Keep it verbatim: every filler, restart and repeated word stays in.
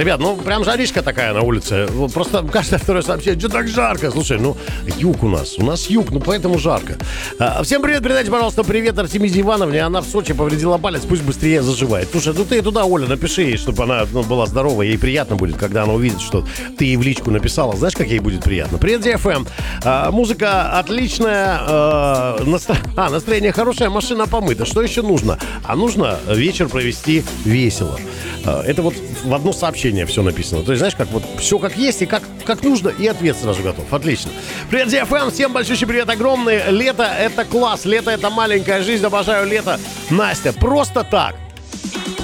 Ребят, ну прям жаришка такая на улице. Просто каждое второе сообщение, что так жарко. Слушай, ну юг у нас, у нас юг, ну поэтому жарко. А, всем привет, передайте, пожалуйста, привет Артемиде Ивановне. Она в Сочи повредила палец, пусть быстрее заживает. Слушай, ну ты туда, Оля, напиши ей, чтобы она ну, была здорова. Ей приятно будет, когда она увидит, что ты ей в личку написала. Знаешь, как ей будет приятно? Привет, ди эф эм. А, музыка отличная. А, настро... а, настроение хорошее, машина помыта. Что еще нужно? А нужно вечер провести весело. А, это вот в одно сообщение все написано. То есть, знаешь, как вот все как есть и как, как нужно, и ответ сразу готов. Отлично. Привет, ди эф эм. Всем большущий привет огромный. Лето — это класс. Лето — это маленькая жизнь. Обожаю лето. Настя, просто так.